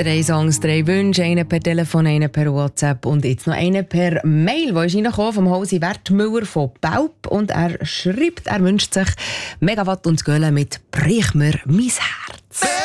3 Songs, 3 Wünsche, einen per Telefon, einen per WhatsApp und jetzt noch einen per Mail, der ist reingekommen vom Hosi Wertmüller von Baub und er schreibt, er wünscht sich Megawatt und Gölle mit «Brich mir mein Herz».